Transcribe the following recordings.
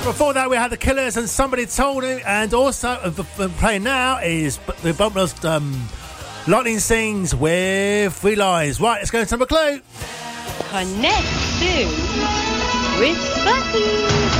Before that, we had the Killers and Somebody Told Me, and also playing now is the Bumpers Lightning Sings with Three Lies. Right, let's go to number clue. Connect to with Sparky.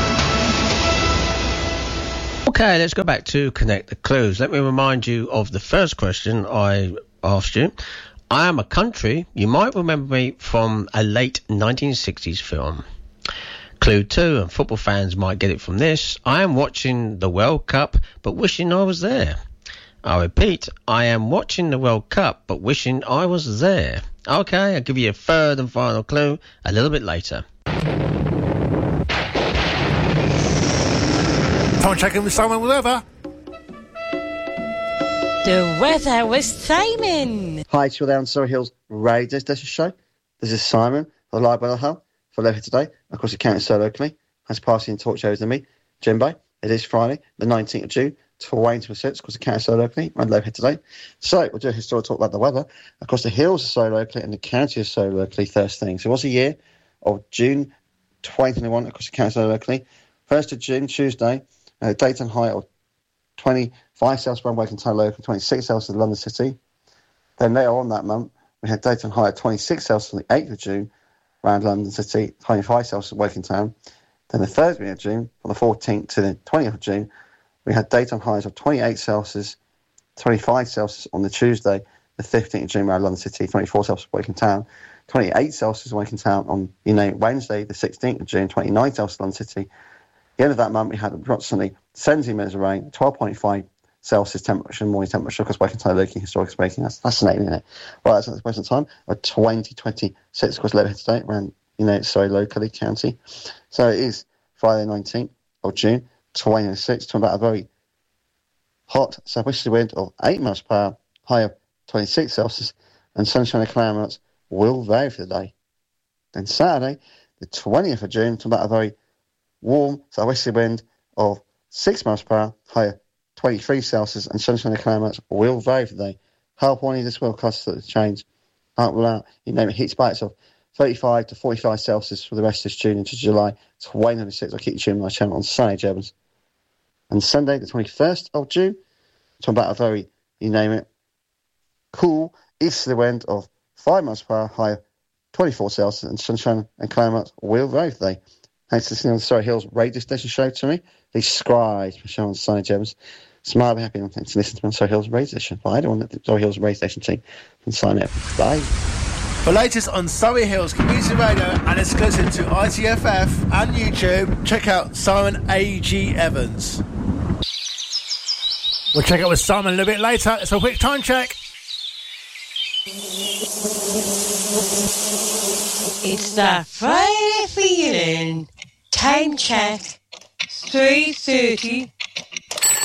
Okay, let's go back to Connect the Clues. Let me remind you of the first question I asked you. I am a country. You might remember me from a late 1960s film. Clue 2, and football fans might get it from this. I am watching the World Cup, but wishing I was there. I repeat, I am watching the World Cup, but wishing I was there. Okay, I'll give you a third and final clue a little bit later. Time checking with Simon Weather. The weather with Simon. Hi, it's down Surrey Hills Radio Station Show. This is Simon, the live by the Hull. For Leather today, of course, it counts so locally. As passing talk shows to me, Jimbo. It is Friday, the 19th of June, 2026, of course, it counts so locally. I'm Leather today. So, we'll do a historical talk about the weather. Of course, the hills are so locally and the county is so locally first thing. So, what's the year of June 2021? Of course, it counts so locally. 1st of June, Tuesday, daytime high of 25 Celsius around Wakentown local, 26 Celsius in London City. Then later on that month, we had daytime high of 26 Celsius on the 8th of June, around London City, 25 Celsius at Wakentown. Then the 3rd week of June, from the 14th to the 20th of June, we had daytime highs of 28 Celsius, 25 Celsius on the Tuesday, the 15th of June, around London City, 24 Celsius at Wakentown, 28 Celsius at Wakentown on Wednesday, the 16th of June, 29 Celsius at London City. At the end of that month, we had approximately 17 minutes of rain, 12.5 Celsius temperature, morning temperature, because Wakentown locally, historically speaking. That's fascinating, isn't it? Well, that's at the present time of 2026, of course, Leatherhead today, around, locally, county. So it is Friday the 19th of June, 2026, talking about a very hot southwesterly wind of 8 miles per hour, high of 26 Celsius, and sunshine and clouds will vary for the day. Then Saturday, the 20th of June, talking about a very warm southwesterly wind of 6 miles per hour, high of 23 Celsius, and sunshine and clouds will vary for the day. Help warning, this will cause the change. Heat spikes of 35 to 45 Celsius for the rest of this June into July 2026. I'll keep you tuned on my channel on Sunday, Germans. And Sunday, the 21st of June, talking about a very, cool easterly wind of 5 miles per hour, high of 24 Celsius, and sunshine and clouds will vary for the day. Thanks for listening on the Surrey Hills Radio Station Show to me. Please subscribe to my show on Sunday, Germans. Smile, be happy, and thanks for listening to me on Surrey Hills Radio Station. Bye, everyone at the Surrey Hills Radio Station team. And sign up. Bye. For latest on Surrey Hills Community Radio and exclusive to ITFF and YouTube, check out Simon A.G. Evans. We'll check out with Simon a little bit later. It's a quick time check. It's the Friday feeling. Time check. 3:30